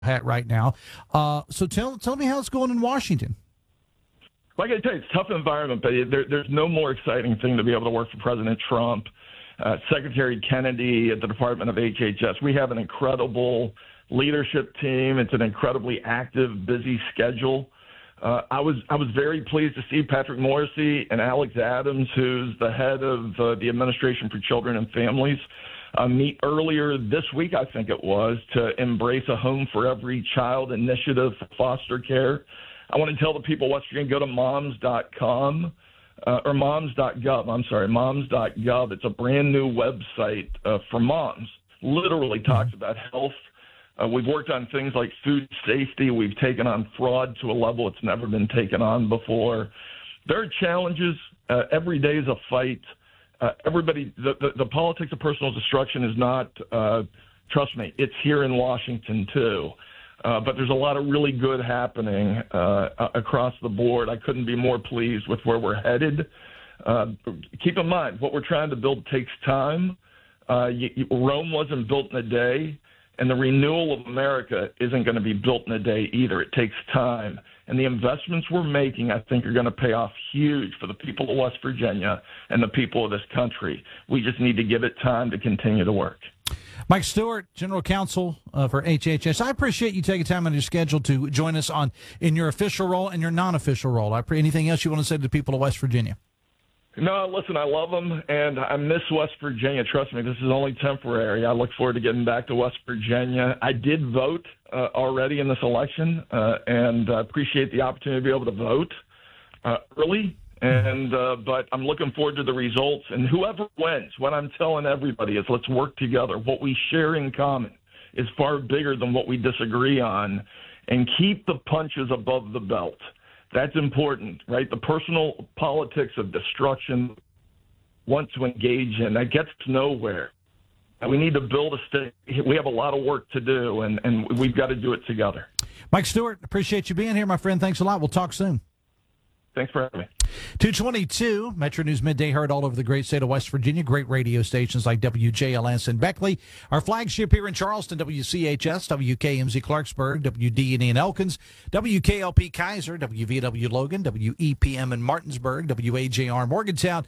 hat right now. So tell me how it's going in Washington. Like I tell you, it's a tough environment, but there's no more exciting thing to be able to work for President Trump, Secretary Kennedy at the Department of HHS. We have an incredible leadership team. It's an incredibly active, busy schedule. I was very pleased to see Patrick Morrissey and Alex Adams, who's the head of the Administration for Children and Families, meet earlier this week, I think it was, to embrace a Home for Every Child initiative for foster care. I want to tell the people of West Virginia, go to moms.com or moms.gov. I'm sorry, moms.gov. It's a brand new website for moms. Literally talks about health. We've worked on things like food safety. We've taken on fraud to a level it's never been taken on before. There are challenges. Every day is a fight. The politics of personal destruction is not, trust me, it's here in Washington too. But there's a lot of really good happening across the board. I couldn't be more pleased with where we're headed. Keep in mind, what we're trying to build takes time. Rome wasn't built in a day, and the renewal of America isn't going to be built in a day either. It takes time. And the investments we're making, I think, are going to pay off huge for the people of West Virginia and the people of this country. We just need to give it time to continue to work. Mike Stewart, General Counsel for HHS. I appreciate you taking time on your schedule to join us in your official role and your non-official role. Anything else you want to say to the people of West Virginia? No, listen, I love them, and I miss West Virginia. Trust me, this is only temporary. I look forward to getting back to West Virginia. I did vote already in this election, and appreciate the opportunity to be able to vote early. But I'm looking forward to the results. And whoever wins, what I'm telling everybody is let's work together. What we share in common is far bigger than what we disagree on, and keep the punches above the belt. That's important, right? The personal politics of destruction want to engage in, that gets nowhere. And we need to build a state. We have a lot of work to do, and we've got to do it together. Mike Stewart, appreciate you being here, my friend. Thanks a lot. We'll talk soon. Thanks for having me. 222, Metro News Midday, heard all over the great state of West Virginia. Great radio stations like WJLS in Beckley. Our flagship here in Charleston, WCHS, WKMZ Clarksburg, WDNE in Elkins, WKLP Kaiser, WVW Logan, WEPM in Martinsburg, WAJR Morgantown,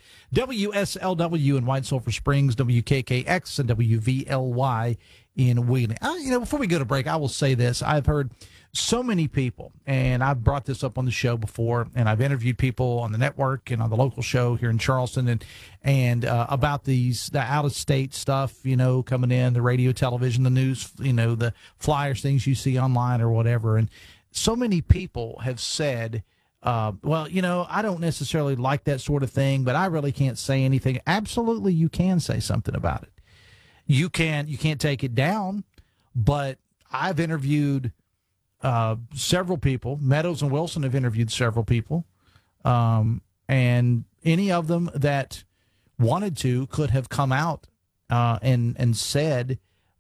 WSLW in White Sulphur Springs, WKKX, and WVLY in Wheeling. Before we go to break, I will say this. I've heard so many people, and I've brought this up on the show before, and I've interviewed people on the network and on the local show here in Charleston, and about the out-of-state stuff, coming in, the radio, television, the news, the flyers, things you see online or whatever. And so many people have said, I don't necessarily like that sort of thing, but I really can't say anything. Absolutely, you can say something about it. You can't take it down, but I've interviewed several people. Meadows and Wilson have interviewed several people, and any of them that wanted to could have come out and said,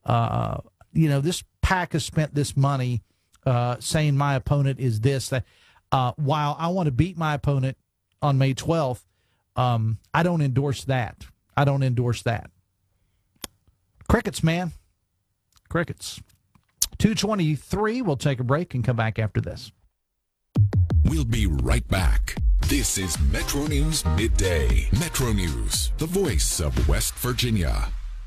this PAC has spent this money saying my opponent is this. That while I want to beat my opponent on May 12th, I don't endorse that. Crickets, man. Crickets. 2:23, we'll take a break and come back after this. We'll be right back. This is Metro News Midday. Metro News, the voice of West Virginia.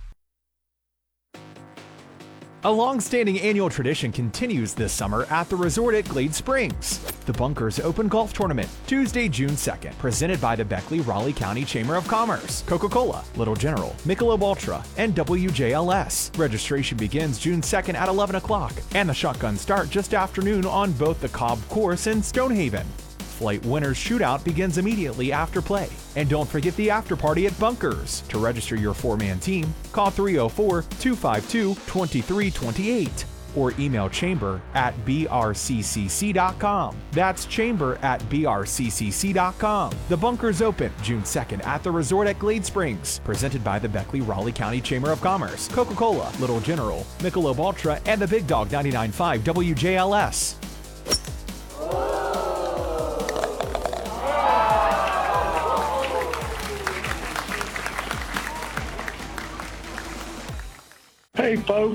A long-standing annual tradition continues this summer at the resort at Glade Springs. The Bunkers Open Golf Tournament, Tuesday, June 2nd, presented by the Beckley-Raleigh County Chamber of Commerce, Coca-Cola, Little General, Michelob Ultra, and WJLS. Registration begins June 2nd at 11 o'clock, and the shotgun start just after noon on both the Cobb Course and Stonehaven. Flight Winners Shootout begins immediately after play. And don't forget the after party at Bunkers. To register your 4-man team, call 304-252-2328 or email chamber@brccc.com. That's chamber@brccc.com. The Bunkers Open, June 2nd at the resort at Glade Springs. Presented by the Beckley-Raleigh County Chamber of Commerce, Coca-Cola, Little General, Michelob Ultra, and the Big Dog 99.5 WJLS. Hey, folks.